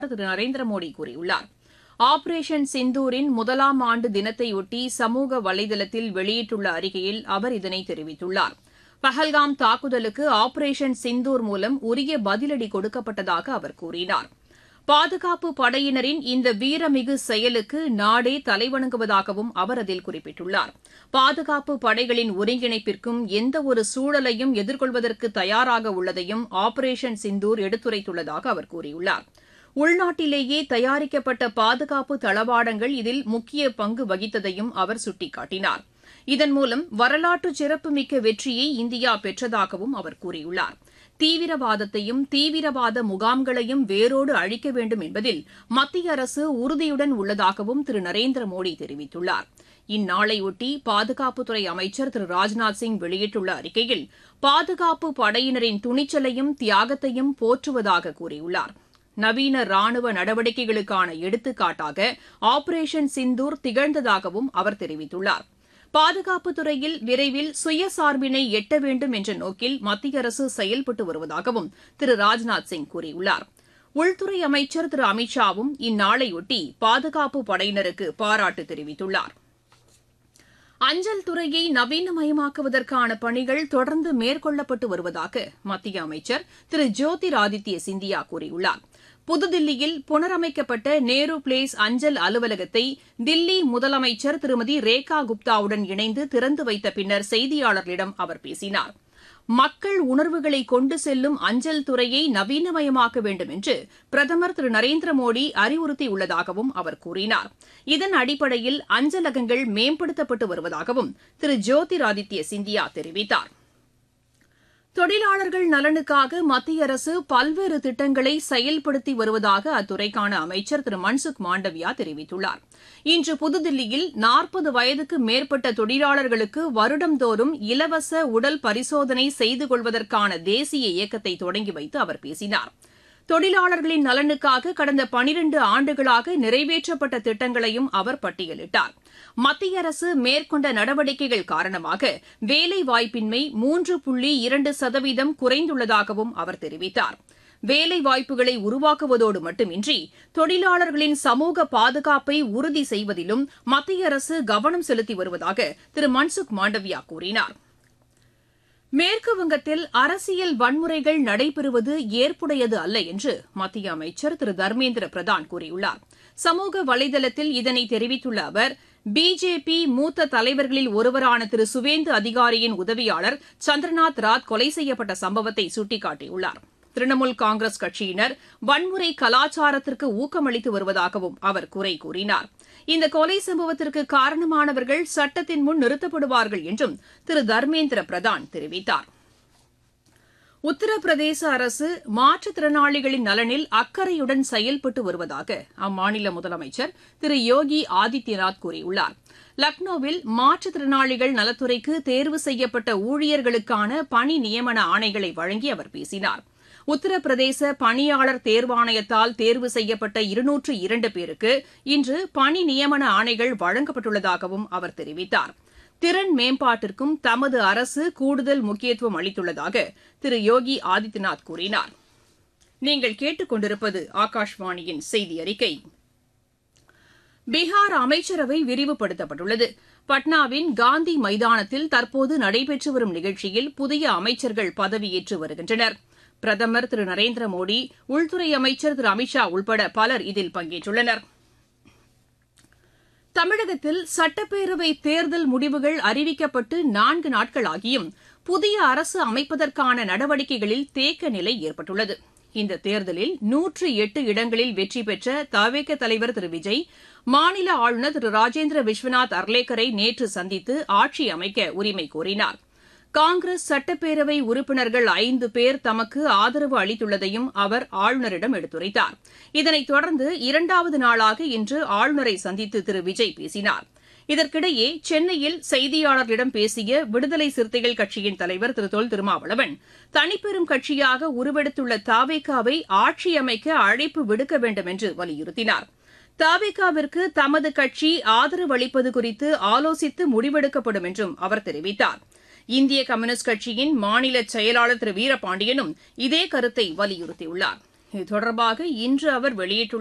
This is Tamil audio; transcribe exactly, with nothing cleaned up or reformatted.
திரு நரேந்திர மோடி கூறியுள்ளார். ஆபரேஷன் சிந்தூரின் முதலாம் ஆண்டு தினத்தையொட்டி சமூக வலைதளத்தில் வெளியிட்டுள்ள அறிக்கையில் அவர் இதனை தெரிவித்துள்ளார். பஹல்காம் தாக்குதலுக்கு ஆபரேஷன் சிந்தூர் மூலம் உரிய பதிலடி கொடுக்கப்பட்டதாக அவர் கூறினார். பாதுகாப்பு படையினரின் இந்த வீரமிகு செயலுக்கு நாடே தலைவணங்குவதாகவும் அவர் அதில் குறிப்பிட்டுள்ளார். பாதுகாப்பு படைகளின் ஒருங்கிணைப்பிற்கும் எந்தவொரு சூழலையும் எதிர்கொள்வதற்கு தயாராக உள்ளதையும் ஆபரேஷன் சிந்தூர் எடுத்துரைத்துள்ளதாக அவர் கூறியுள்ளார். உள்நாட்டிலேயே தயாரிக்கப்பட்ட பாதுகாப்பு தளவாடங்கள் இதில் முக்கிய பங்கு வகித்ததையும் அவர் சுட்டிக்காட்டினார். இதன் மூலம் வரலாற்று சிறப்புமிக்க வெற்றியை இந்தியா பெற்றதாகவும் அவர் கூறியுள்ளார். தீவிரவாதத்தையும் தீவிரவாத முகாம்களையும் வேரோடு அழிக்க வேண்டும் என்பதில் மத்திய அரசு உறுதியுடன் உள்ளதாகவும் திரு நரேந்திர மோடி தெரிவித்துள்ளார். இந்நாளையொட்டி பாதுகாப்புத்துறை அமைச்சர் திரு ராஜ்நாத் சிங் வெளியிட்டுள்ள அறிக்கையில் பாதுகாப்பு படையினரின் துணிச்சலையும் தியாகத்தையும் போற்றுவதாக கூறியுள்ளார். நவீன ராணுவ நடவடிக்கைகளுக்கான எடுத்துக்காட்டாக ஆபரேஷன் சிந்தூர் திகழ்ந்ததாகவும் அவர் தெரிவித்துள்ளார். பாதுகாப்புத் துறையில் விரைவில் சுயசார்பினை எட்ட வேண்டும் என்ற நோக்கில் மத்திய அரசு செயல்பட்டு வருவதாகவும் திரு ராஜ்நாத் சிங் கூறியுள்ளார். உள்துறை அமைச்சர் திரு அமித் ஷாவும் இந்நாளையொட்டி பாதுகாப்பு படையினருக்கு பாராட்டு தெரிவித்துள்ளார். அஞ்சல் துறையை நவீனமயமாக்குவதற்கான பணிகள் தொடர்ந்து மேற்கொள்ளப்பட்டு வருவதாக மத்திய அமைச்சர் திரு ஜோதிராதித்ய சிந்தியா கூறியுள்ளார். புதுதில்லியில் புனரமைக்கப்பட்ட நேரு பிளேஸ் அஞ்சல் அலுவலகத்தை தில்லி முதலமைச்சர் திருமதி ரேகா குப்தாவுடன் இணைந்து திறந்து வைத்த பின்னர் செய்தியாளர்களிடம் அவர் பேசினார். மக்கள் உணர்வுகளை கொண்டு செல்லும் அஞ்சல் துறையை நவீனமயமாக்க வேண்டும் என்று பிரதமர் திரு நரேந்திர மோடி அறிவுறுத்தியுள்ளதாகவும் அவர் கூறினார். இதன் அடிப்படையில் அஞ்சலகங்கள் மேம்படுத்தப்பட்டு வருவதாகவும் திரு ஜோதிராதித்ய சிந்தியா தெரிவித்தார். தொழிலாளர்கள் நலனுக்காக மத்திய அரசு பல்வேறு திட்டங்களை செயல்படுத்தி வருவதாக அத்துறைக்கான அமைச்சர் திரு மன்சுக் மாண்டவியா தெரிவித்துள்ளார். இன்று புதுதில்லியில் நாற்பது வயதுக்கு மேற்பட்ட தொழிலாளர்களுக்கு வருடந்தோறும் இலவச உடல் பரிசோதனை செய்து கொள்வதற்கான தேசிய இயக்கத்தை தொடங்கி வைத்து அவர் பேசினார். தொழிலாளர்களின் நலனுக்காக கடந்த பனிரண்டு ஆண்டுகளாக நிறைவேற்றப்பட்ட திட்டங்களையும் அவர் பட்டியலிட்டார். மத்திய அரசு மேற்கொண்ட நடவடிக்கைகள் காரணமாக வேலைவாய்ப்பின்மை மூன்று புள்ளி இரண்டு சதவீதம் குறைந்துள்ளதாகவும் அவர் தெரிவித்தார். வேலைவாய்ப்புகளை உருவாக்குவதோடு மட்டுமின்றி தொழிலாளர்களின் சமூக பாதுகாப்பை உறுதி செய்வதிலும் மத்திய அரசு கவனம் செலுத்தி வருவதாக திரு மன்சுக் மாண்டவியா கூறினார். மேற்குவங்கத்தில் அரசியல் வன்முறைகள் நடைபெறுவது ஏற்புடையது அல்ல என்று மத்திய அமைச்சர் திரு தர்மேந்திர பிரதான் கூறியுள்ளார். சமூக வலைதளத்தில் இதனை தெரிவித்துள்ள அவர் பிஜேபி மூத்த தலைவர்களில் ஒருவரான திரு சுவேந்து அதிகாரியின் உதவியாளர் சந்திரநாத் ராத் கொலை செய்யப்பட்ட சம்பவத்தை சுட்டிக்காட்டியுள்ளார். திரிணாமுல் காங்கிரஸ் கட்சியினர் வன்முறை கலாச்சாரத்திற்கு ஊக்கமளித்து வருவதாகவும் அவர் குறை கூறினார். இந்த கொலை சம்பவத்திற்கு காரணமானவர்கள் சட்டத்தின் முன் நிறுத்தப்படுவார்கள் என்றும் திரு தர்மேந்திர பிரதான் தெரிவித்தார். உத்தரப்பிரதேச அரசு மாற்றுத்திறனாளிகளின் நலனில் அக்கறையுடன் செயல்பட்டு வருவதாக அம்மாநில முதலமைச்சர் திரு யோகி ஆதித்யநாத் கூறியுள்ளார். லக்னோவில் மாற்றுத்திறனாளிகள் நலத்துறைக்கு தேர்வு செய்யப்பட்ட ஊழியர்களுக்கான பணி நியமன ஆணைகளை வழங்கி அவர் பேசினார். உத்தரப்பிரதேச பணியாளர் தேர்வாணையத்தால் தேர்வு செய்யப்பட்ட இருநூற்று இரண்டு பேருக்கு இன்று பணி நியமன ஆணைகள் வழங்கப்பட்டுள்ளதாகவும் அவர் தெரிவித்தார். திறன் மேம்பாட்டிற்கும் தமது அரசு கூடுதல் முக்கியத்துவம் அளித்துள்ளதாக திரு யோகி ஆதித்யநாத் கூறினார். நீங்கள் கேட்டுக் கொண்டிருப்பது ஆகாஷ்வாணியின் செய்தி அறிக்கை. பீகார் அமைச்சரவை விரிவுபடுத்தப்பட்டுள்ளது. பட்னாவின் காந்தி மைதானத்தில் தற்போது நடைபெற்று வரும் நிகழ்ச்சியில் புதிய அமைச்சர்கள் பதவியேற்று வருகின்றனர். பிரதமர் திரு நரேந்திர மோடி, உள்துறை அமைச்சர் திரு அமித் ஷா உள்பட பலர் இதில் பங்கேற்றுள்ளனர். தமிழகத்தில் சட்டப்பேரவை தேர்தல் முடிவுகள் அறிவிக்கப்பட்டு நான்கு நாட்கள் ஆகியும் புதிய அரசு அமைப்பதற்கான நடவடிக்கைகளில் தேக்க நிலை ஏற்பட்டுள்ளது. இந்த தேர்தலில் நூற்று எட்டு இடங்களில் வெற்றி பெற்ற தவேக தலைவர் திரு விஜய் மாநில ஆளுநர் திரு ராஜேந்திர விஸ்வநாத் அர்லேக்கரை நேற்று சந்தித்து ஆட்சி அமைக்க உரிமை கோரினார். காங்கிரஸ் சட்டப்பேரவை உறுப்பினர்கள் ஐந்து பேர் தமக்கு ஆதரவு அளித்துள்ளதையும் அவர் ஆளுநரிடம் எடுத்துரைத்தார். இதனைத் தொடர்ந்து இரண்டாவது நாளாக இன்று ஆளுநரை சந்தித்து திரு விஜய் பேசினார். இதற்கிடையே சென்னையில் செய்தியாளர்களிடம் பேசிய விடுதலை சிறுத்தைகள் கட்சியின் தலைவர் திரு தொல் திருமாவளவன், தனிப்பெரும் கட்சியாக உருவெடுத்துள்ள தாவேகாவை ஆட்சி அமைக்க அழைப்பு விடுக்க வேண்டும் என்று வலியுறுத்தினார். தாவேகாவிற்கு தமது கட்சி ஆதரவு அளிப்பது குறித்து ஆலோசித்து முடிவெடுக்கப்படும் என்றும் அவர் தெரிவித்தார். இந்திய கம்யூனிஸ்ட் கட்சியின் மாநில செயலாளர் திரு வீரபாண்டியனும் இதே கருத்தை வலியுறுத்தியுள்ளார். இது தொடர்பாக இன்று அவர் வெளியிட்டுள்ள